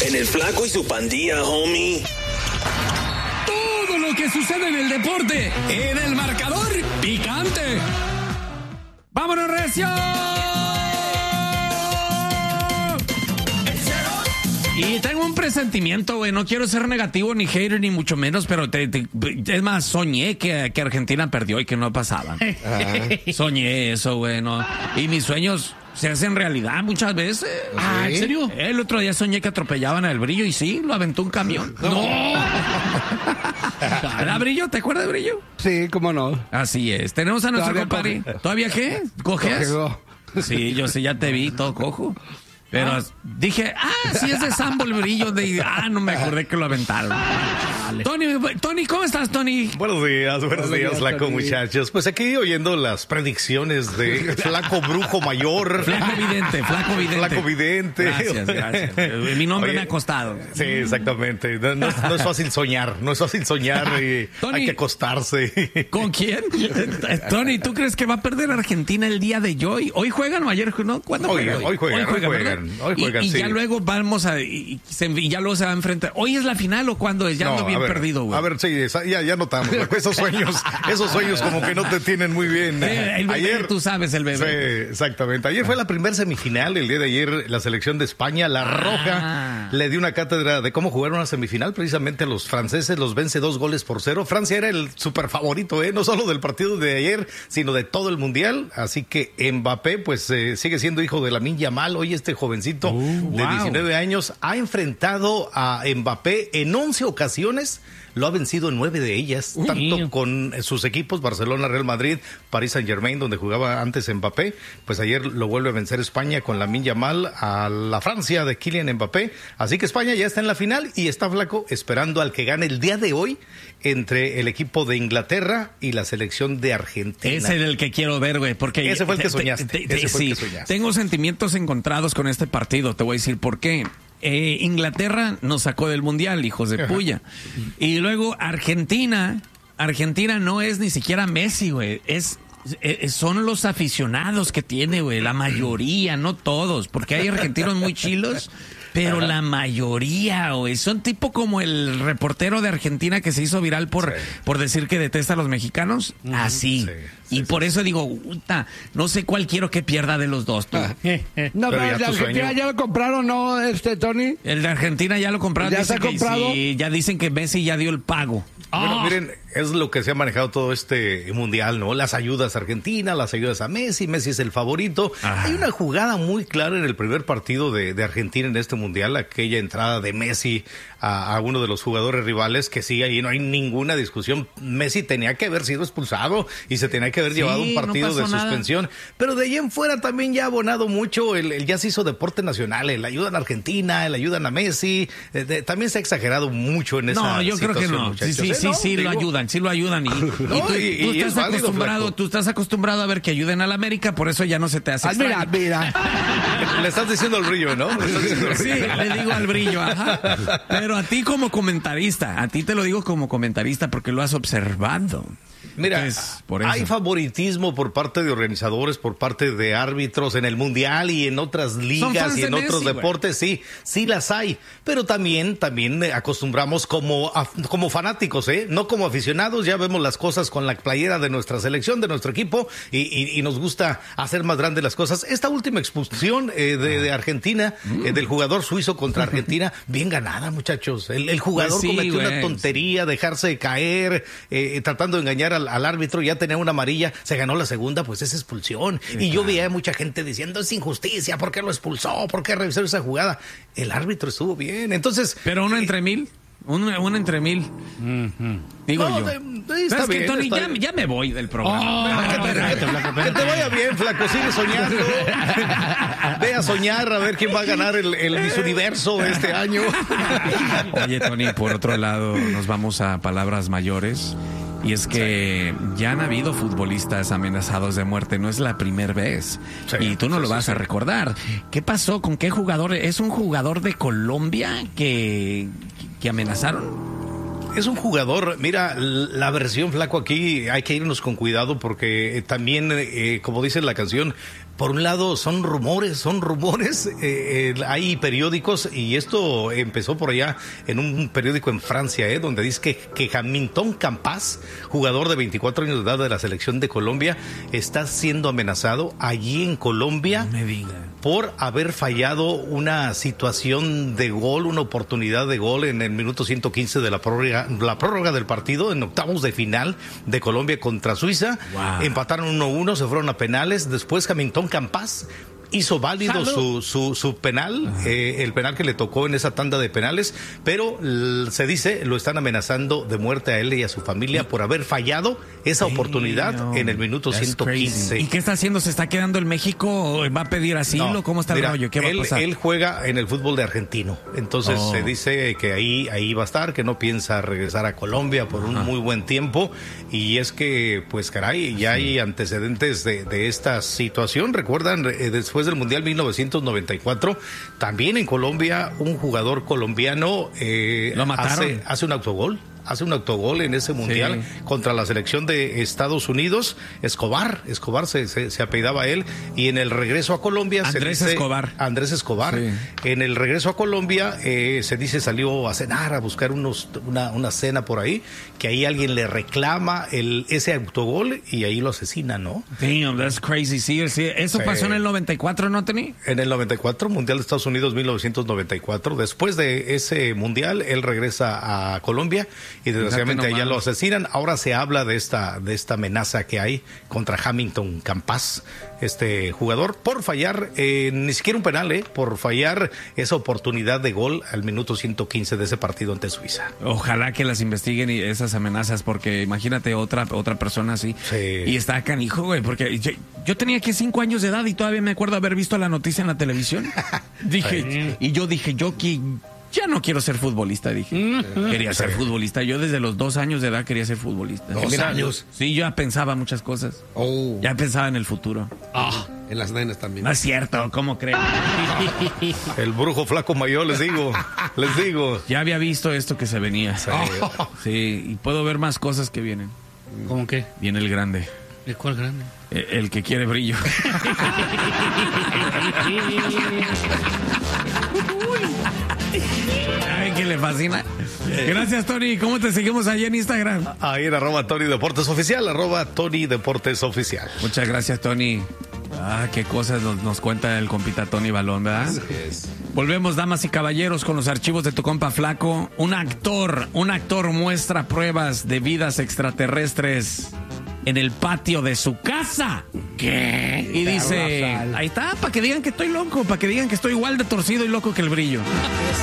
En el Flaco y su pandilla, homie. Todo lo que sucede en el deporte, en el marcador picante. ¡Vámonos, recio! Y tengo un presentimiento, güey. No quiero ser negativo ni hater ni mucho menos, pero es más, soñé que Argentina perdió y que no pasaba. Soñé eso, güey. ¿No? Y mis sueños se hacen realidad muchas veces. ¿En serio? El otro día soñé que atropellaban al Brillo y sí, lo aventó un camión. ¡No! ¿Era Brillo? ¿Te acuerdas de Brillo? Sí, cómo no. Así es. Tenemos a nuestro compadre. ¿Todavía qué? ¿Coges? Cojo. Sí, yo sí, ya te vi, todo cojo. Pero dije, sí es de Sambo el Brillo. No me acordé que lo aventaron. Vale. Tony, ¿cómo estás, Tony? Buenos días, Flaco, muchachos. Pues aquí oyendo las predicciones de Flaco Brujo Mayor. Flaco Vidente. Gracias. Mi nombre me ha costado. Sí, exactamente. No es fácil soñar. Y Tony, hay que acostarse. ¿Con quién? Tony, ¿tú crees que va a perder Argentina el día de hoy? ¿Hoy juegan o ayer? ¿No? ¿Cuándo juegan? Hoy juegan. Y sí. ya luego vamos y ya luego se va a enfrentar. ¿Hoy es la final o cuándo es? Ya ando bien perdido, güey. A ver, sí, ya notamos. Esos sueños como que no te tienen muy bien. El bebé, ayer, tú sabes, el bebé. Sí, exactamente. Ayer fue la primera semifinal. El día de ayer la selección de España, la Roja, le dio una cátedra de cómo jugar una semifinal. Precisamente a los franceses los vence 2-0. Francia era el super favorito, no solo del partido de ayer, sino de todo el mundial. Así que Mbappé, pues sigue siendo hijo de Lamine Yamal. Hoy este jovencito de 19 años ha enfrentado a Mbappé en 11 ocasiones. Lo ha vencido en 9 de ellas, tanto con sus equipos, Barcelona, Real Madrid, Paris Saint-Germain, donde jugaba antes Mbappé. Pues ayer lo vuelve a vencer España con Lamine Yamal a la Francia de Kylian Mbappé. Así que España ya está en la final y está, Flaco, esperando al que gane el día de hoy entre el equipo de Inglaterra y la selección de Argentina. Ese es el que quiero ver, güey, porque ese fue el que soñaste. Tengo sentimientos encontrados con este partido. Te voy a decir por qué. Inglaterra nos sacó del mundial, hijos de puya. Y luego Argentina no es ni siquiera Messi, güey. Son los aficionados que tiene, güey. La mayoría, no todos, porque hay argentinos muy chilos. Pero la mayoría, güey, son tipo como el reportero de Argentina que se hizo viral por decir que detesta a los mexicanos. Así. Y por eso digo, no sé cuál quiero que pierda de los dos. No, pero el de Argentina ya lo compraron, ¿no, Tony? El de Argentina ya lo compraron. ¿Ya está comprado? Sí, ya dicen que Messi ya dio el pago. Bueno, miren, es lo que se ha manejado todo este mundial, ¿no? Las ayudas a Argentina, las ayudas a Messi es el favorito. Ajá. Hay una jugada muy clara en el primer partido de Argentina en este mundial, aquella entrada de Messi a uno de los jugadores rivales, que sí, ahí no hay ninguna discusión. Messi tenía que haber sido expulsado y se tenía que haber llevado un partido de suspensión. Nada. Pero de ahí en fuera también ya ha abonado mucho, el ya se hizo deporte nacional, el ayudan a Argentina, el ayudan a Messi. También se ha exagerado mucho en esa situación. No, yo creo que no. Sí, lo ayudan. Y tú estás acostumbrado a ver que ayuden a la América, por eso ya no se te hace extraño. Mira. Le estás diciendo al Brillo, ¿no? Sí, le digo al Brillo, ajá. Pero a ti como comentarista, te lo digo como comentarista porque lo has observado. Mira, hay favoritismo por parte de organizadores, por parte de árbitros en el Mundial y en otras ligas y en otros deportes, sí las hay. Pero también acostumbramos como fanáticos, no como aficionados. Ya vemos las cosas con la playera de nuestra selección, de nuestro equipo, y nos gusta hacer más grandes las cosas. Esta última expulsión de Argentina, del jugador suizo contra Argentina, bien ganada, muchachos. El jugador cometió una tontería, dejarse caer, tratando de engañar al árbitro, ya tenía una amarilla, se ganó la segunda, pues es expulsión. Y yo veía a mucha gente diciendo, es injusticia, ¿por qué lo expulsó? ¿Por qué revisó esa jugada? El árbitro estuvo bien, entonces... Pero uno entre mil. Uno entre mil. Digo yo. Está bien, Tony, ya me voy del programa. Que te vaya bien, Flaco. Sigue soñando. Ve a soñar a ver quién va a ganar el Miss Universo este año. Oye, Tony, por otro lado, nos vamos a palabras mayores. Y es que ya han habido futbolistas amenazados de muerte, no es la primera vez. Y tú no lo vas a recordar. ¿Qué pasó? ¿Con qué jugador? ¿Es un jugador de Colombia que amenazaron? Es un jugador, mira, la versión, Flaco, aquí hay que irnos con cuidado porque también, como dice la canción, por un lado son rumores, hay periódicos, y esto empezó por allá en un periódico en Francia, donde dice que Hamilton Campas, jugador de 24 años de edad de la selección de Colombia, está siendo amenazado allí en Colombia. No me diga. Por haber fallado una situación de gol, una oportunidad de gol en el minuto 115 de la prórroga del partido, en octavos de final de Colombia contra Suiza. Wow. Empataron 1-1, se fueron a penales. Después Hamilton Campas hizo válido su penal, el penal que le tocó en esa tanda de penales, pero se dice, lo están amenazando de muerte a él y a su familia por haber fallado esa oportunidad en el minuto 115. Crazy. ¿Y qué está haciendo? ¿Se está quedando en México? ¿Va a pedir asilo? No, ¿cómo está el rollo? ¿Qué va a pasar? Él juega en el fútbol de argentino, entonces se dice que ahí va a estar, que no piensa regresar a Colombia por un muy buen tiempo, y es que, pues caray, ya hay antecedentes de esta situación. ¿Recuerdan? Después del Mundial 1994, también en Colombia, un jugador colombiano lo mataron. Hace un autogol en ese mundial contra la selección de Estados Unidos. Escobar se apellidaba él, y en el regreso a Colombia Andrés Escobar. Sí. En el regreso a Colombia se dice salió a cenar, a buscar una cena por ahí, que ahí alguien le reclama ese autogol y ahí lo asesina, ¿no? Damn, that's crazy. Sí. Eso pasó en el 94, ¿no, Tony? En el 94, Mundial de Estados Unidos 1994. Después de ese mundial, él regresa a Colombia y desgraciadamente allá lo asesinan. Ahora se habla de esta amenaza que hay contra Hamilton Campas, este jugador, por fallar ni siquiera un penal, por fallar esa oportunidad de gol al minuto 115 de ese partido ante Suiza. Ojalá que las investiguen y esas amenazas, porque imagínate otra persona así. Sí. Y está canijo, güey, porque yo tenía aquí 5 años de edad y todavía me acuerdo haber visto la noticia en la televisión. Yo dije, ya no quiero ser futbolista, dije. Quería ser futbolista. Yo desde los 2 años de edad quería ser futbolista. ¿2 años? Sí, yo ya pensaba muchas cosas. Ya pensaba en el futuro. En las nenas también. No es cierto, ¿cómo creen? El brujo flaco mayor, les digo. Ya había visto esto que se venía. Sí, y puedo ver más cosas que vienen. ¿Cómo qué? Viene el grande. ¿El cuál grande? El que quiere brillo. Ay, que le fascina. Gracias, Tony. ¿Cómo te seguimos ahí en Instagram? Ahí en @TonyDeportesOficial, @TonyDeportesOficial. Muchas gracias, Tony. Qué cosas nos cuenta el compita Tony Balón, ¿verdad? Así es. Volvemos, damas y caballeros, con los archivos de tu compa Flaco. Un actor muestra pruebas de vidas extraterrestres en el patio de su casa. ¿Qué? Y dice, ahí está, para que digan que estoy loco, para que digan que estoy igual de torcido y loco que el brillo.